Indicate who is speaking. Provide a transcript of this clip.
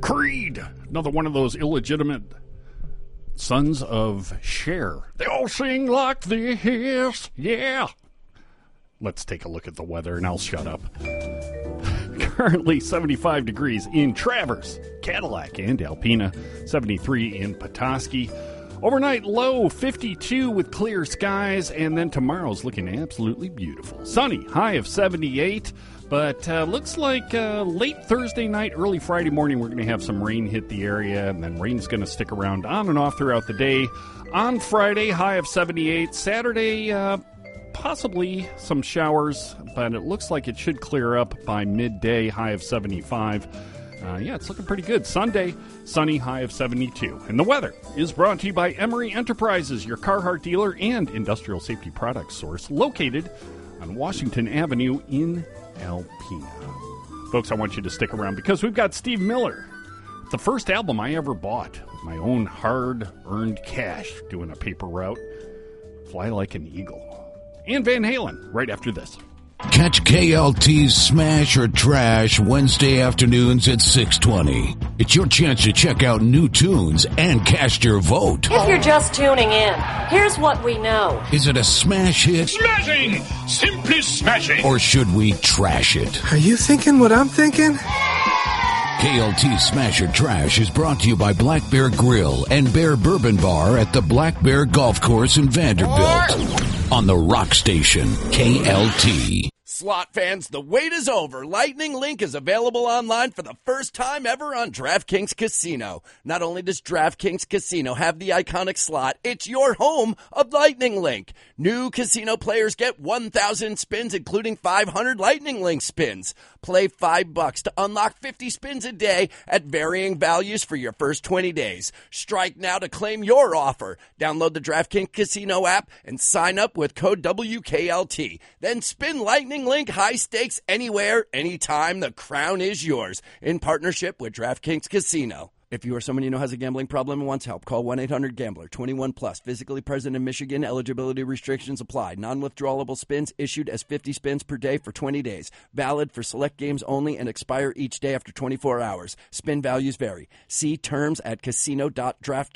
Speaker 1: Creed, another one of those illegitimate sons of Cher. They all sing like this, yeah. Let's take a look at the weather, and I'll shut up. Currently 75 degrees in Traverse, Cadillac, and Alpena. 73 in Petoskey. Overnight low 52 with clear skies, and then tomorrow's looking absolutely beautiful. Sunny, high of 78, but looks like late Thursday night, early Friday morning, we're going to have some rain hit the area, and then rain's going to stick around on and off throughout the day. On Friday, high of 78. Saturday, possibly some showers, but it looks like it should clear up by midday, high of 75. Yeah, it's looking pretty good. Sunday, sunny, high of 72. And the weather is brought to you by Emery Enterprises, your Carhartt dealer and industrial safety products source, located on Washington Avenue in Alpena. Folks, I want you to stick around because we've got Steve Miller. It's the first album I ever bought with my own hard-earned cash, doing a paper route. Fly Like an Eagle. And Van Halen, right after this.
Speaker 2: Catch KLT's Smash or Trash Wednesday afternoons at 6:20. It's your chance to check out new tunes and cast your vote.
Speaker 3: If you're just tuning in, here's what we know.
Speaker 2: Is it a smash hit?
Speaker 4: Smashing! Simply smashing!
Speaker 2: Or should we trash it?
Speaker 5: Are you thinking what I'm thinking?
Speaker 2: KLT Smash or Trash is brought to you by Black Bear Grill and Bear Bourbon Bar at the Black Bear Golf Course in Vanderbilt. On the Rock Station, KLT.
Speaker 6: Slot fans, the wait is over. Lightning Link is available online for the first time ever on DraftKings Casino. Not only does DraftKings Casino have the iconic slot, it's your home of Lightning Link. New casino players get 1,000 spins, including 500 Lightning Link spins. Play $5 to unlock 50 spins a day at varying values for your first 20 days. Strike now to claim your offer. Download the DraftKings Casino app and sign up with code WKLT. Then spin Lightning Link high stakes anywhere, anytime. The crown is yours in partnership with DraftKings Casino. If you or someone you know has a gambling problem and wants help, call 1-800-GAMBLER. 21 plus. Physically present in Michigan. Eligibility restrictions apply. Non-withdrawable spins issued as 50 spins per day for 20 days. Valid for select games only and expire each day after 24 hours. Spin values vary. See terms at casino.draftkings.com.